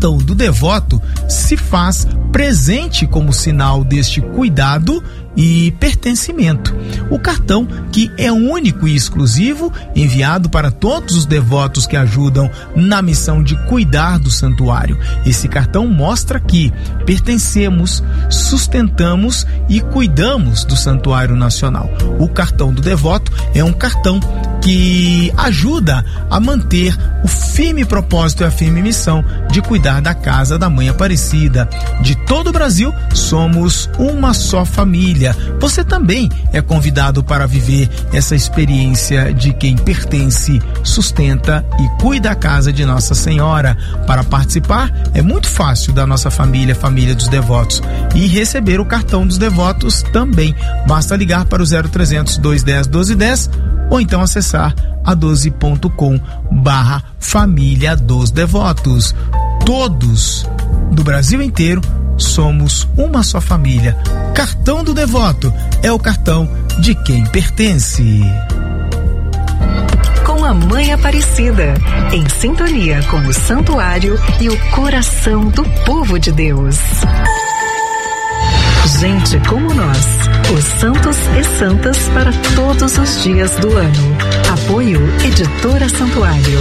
cartão do devoto se faz presente como sinal deste cuidado e pertencimento. O cartão, que é único e exclusivo, enviado para todos os devotos que ajudam na missão de cuidar do santuário. Esse cartão mostra que pertencemos, sustentamos e cuidamos do Santuário Nacional. O cartão do devoto é um cartão que ajuda a manter o firme propósito e a firme missão de cuidar da casa da Mãe Aparecida. De todo o Brasil, somos uma só família. Você também é convidado para viver essa experiência de quem pertence, sustenta e cuida da casa de Nossa Senhora. Para participar, é muito fácil da nossa família, Família dos Devotos. E receber o cartão dos devotos também. Basta ligar para o 0300 210 1210 ou então acessar a12.com/Família dos Devotos. Todos do Brasil inteiro somos uma só família. Cartão do devoto é o cartão de quem pertence. Com a Mãe Aparecida, em sintonia com o santuário e o coração do povo de Deus. Gente como nós, os santos e santas para todos os dias do ano. Apoio Editora Santuário.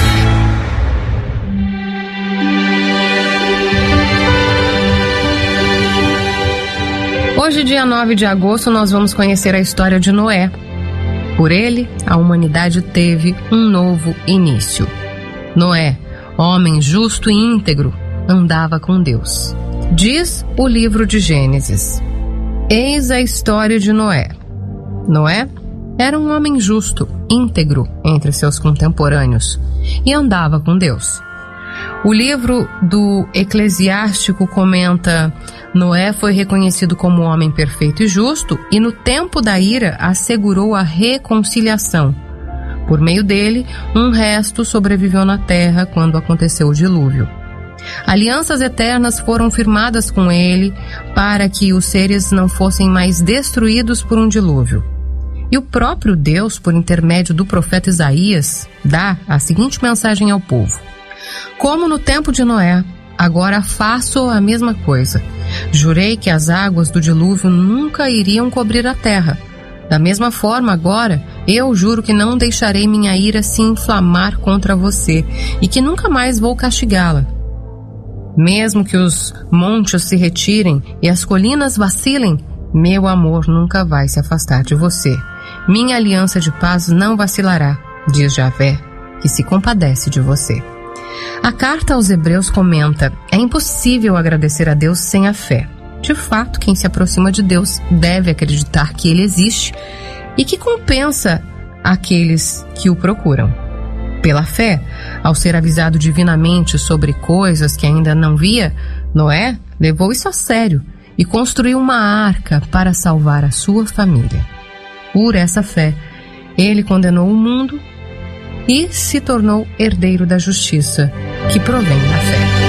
Hoje, dia 9 de agosto, nós vamos conhecer a história de Noé. Por ele, a humanidade teve um novo início. Noé, homem justo e íntegro, andava com Deus. Diz o livro de Gênesis: eis a história de Noé. Noé era um homem justo, íntegro entre seus contemporâneos e andava com Deus. O livro do Eclesiástico comenta: Noé foi reconhecido como homem perfeito e justo e no tempo da ira assegurou a reconciliação. Por meio dele, um resto sobreviveu na terra quando aconteceu o dilúvio. Alianças eternas foram firmadas com ele para que os seres não fossem mais destruídos por um dilúvio. E o próprio Deus, por intermédio do profeta Isaías, dá a seguinte mensagem ao povo: como no tempo de Noé, agora faço a mesma coisa. Jurei que as águas do dilúvio nunca iriam cobrir a terra. Da mesma forma, agora, eu juro que não deixarei minha ira se inflamar contra você e que nunca mais vou castigá-la. Mesmo que os montes se retirem e as colinas vacilem, meu amor nunca vai se afastar de você. Minha aliança de paz não vacilará, diz Javé, que se compadece de você. A carta aos Hebreus comenta: é impossível agradecer a Deus sem a fé. De fato, quem se aproxima de Deus deve acreditar que Ele existe e que compensa aqueles que o procuram. Pela fé, ao ser avisado divinamente sobre coisas que ainda não via, Noé levou isso a sério e construiu uma arca para salvar a sua família. Por essa fé, ele condenou o mundo e se tornou herdeiro da justiça que provém da fé.